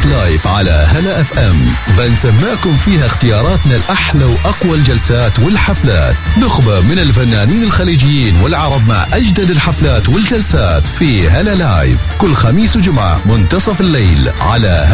لايف على هلا اف ام، بنسمعكم فيها اختياراتنا الأحلى وأقوى الجلسات والحفلات، نخبة من الفنانين الخليجيين والعرب مع أجدد الحفلات والجلسات في هلا لايف كل خميس وجمعة منتصف الليل على